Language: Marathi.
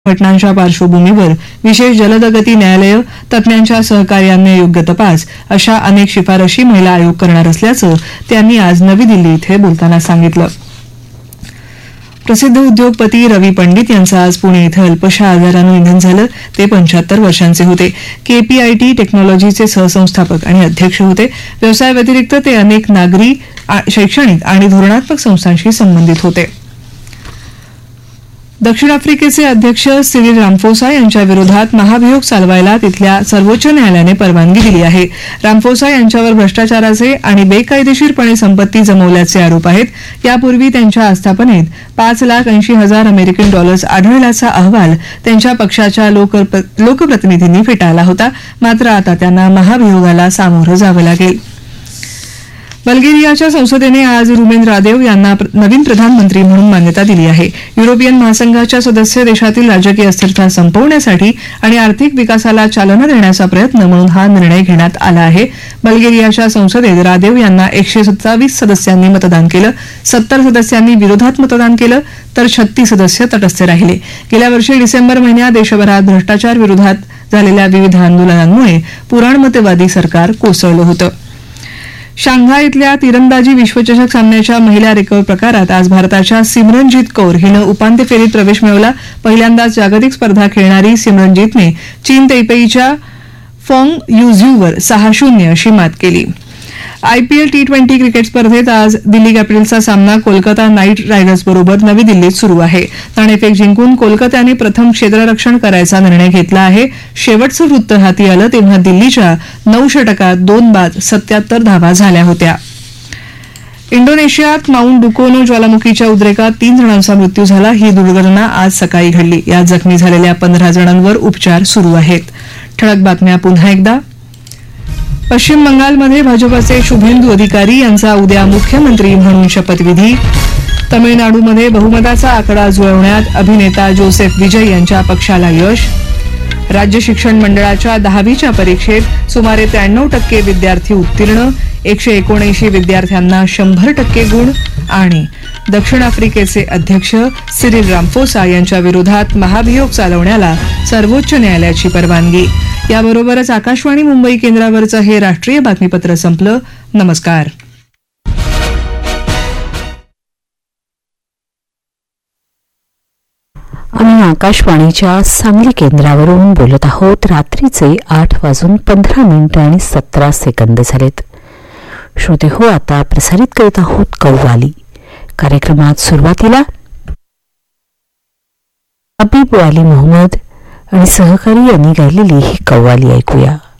घटनांच्या पार्श्वभूमीवर विशेष जलदगती न्यायालय तज्ज्ञांच्या सहकार्याने योग्य तपास अशा अनेक शिफारशी महिला आयोग करणार असल्याचं त्यांनी आज नवी दिल्ली इथे बोलताना सांगितलं. प्रसिद्ध उद्योगपती रवी पंडित यांचं आज पुणे इथं अल्पशा आजारानं निधन झालं. ते 75 वर्षांचे होते. केपीआयटी टेक्नॉलॉजीचे सहसंस्थापक आणि अध्यक्ष होते. व्यवसायाव्यतिरिक्त ते अनेक नागरी, शैक्षणिक आणि धोरणात्मक संस्थांशी संबंधित होते. दक्षिण आफ्रिकेचे अध्यक्ष सिरिल रामफोसा यांच्या विरोधात महाभियोग चालवायला तिथल्या सर्वोच्च न्यायालयाने परवानगी दिली आहे. रामफोसा यांच्यावर भ्रष्टाचाराचे आणि बेकायदेशीरपणे संपत्ती जमवल्याचे आरोप आहेत. यापूर्वी त्यांच्या आस्थापनेत $5,80,000 अमेरिकन डॉलर्स आढळल्याचा अहवाल त्यांच्या पक्षाच्या लोकप्रतिनिधींनी फेटाळला होता. मात्र आता त्यांना महाभियोगाला सामोरं जावं लागेल. बल्गेरियाच्या संसदेने आज रुमेन रादेव यांना नवीन प्रधानमंत्री म्हणून मान्यता दिली आहे. युरोपियन महासंघाच्या सदस्य देशातील राजकीय अस्थिरता संपवण्यासाठी आणि आर्थिक विकासाला चालना देण्याचा प्रयत्न म्हणून हा निर्णय घेण्यात आला आहे. बल्गेरियाच्या संसदेत रादेव यांना 127 सदस्यांनी मतदान केलं. 70 सदस्यांनी विरोधात मतदान केलं तर 36 सदस्य तटस्थ राहिले. गेल्या वर्षी डिसेंबर महिन्यात देशभरात भ्रष्टाचार विरोधात झालेल्या विविध आंदोलनांमुळे पुराणमतवादी सरकार कोसळलं होतं. शांघाय इथल्या तिरंदाजी विश्वचषक सामन्याच्या महिला रिकर्व्ह प्रकारात आज भारताच्या सिमरनजीत कौर हिनं उपांत्य फेरीत प्रवेश मिळवला. पहिल्यांदाच जागतिक स्पर्धा खेळणारी सिमरनजीतने चीन तैपेईच्या फॉंग युझ्यूवर 6-0 अशी मात केली. आयपीएल T20 क्रिकेट स्पर्धेत आज दिल्ली कॅपिटल्सचा सामना कोलकाता नाईट रायडर्स बरोबर नवी दिल्लीत सुरू आहे. नाणेफेक जिंकून कोलकात्याने प्रथम क्षेत्ररक्षण करायचा निर्णय घेतला आहे. शेवटचं वृत्त हाती आलं तेव्हा दिल्लीच्या 9 षटकात 2 बाद 77 धावा झाल्या होत्या. इंडोनेशियात माउंट डुकोनो ज्वालामुखीच्या उद्रेकात 3 जणांचा मृत्यू झाला. ही दुर्घटना आज सकाळी घडली. यात जखमी झालेल्या 15 जणांवर उपचार सुरू आहेत. ठळक बातम्या पुन्हा एकदा. पश्चिम बंगालमध्ये भाजपचे शुभेंदू अधिकारी यांचा उद्या मुख्यमंत्री म्हणून शपथविधी. तमिळनाडूमध्ये बहुमताचा आकडा जुळवण्यात अभिनेता जोसेफ विजय यांच्या पक्षाला यश. राज्य शिक्षण मंडळाच्या 10वीच्या परीक्षेत सुमारे 93% विद्यार्थी उत्तीर्ण. 179 विद्यार्थ्यांना 100% गुण. आणि दक्षिण आफ्रिकेचे अध्यक्ष सिरिल रामफोसा यांच्या विरोधात महाभियोग चालवण्याला सर्वोच्च न्यायालयाची परवानगी. याबरोबरच आकाशवाणी मुंबई केंद्रावरचं हे राष्ट्रीय बातमीपत्र संपलं. नमस्कार. आम्ही आकाशवाणीच्या सांगली केंद्रावरून बोलत आहोत. रात्रीचे 8:15 झालेत. श्रोते हो, आता प्रसारित करीत आहोत कव्वाली. कार्यक्रमात सुरुवातीला हबीब वाली मोहम्मद आणि सहकारी यांनी गायलेली ही कव्वाली ऐकूया.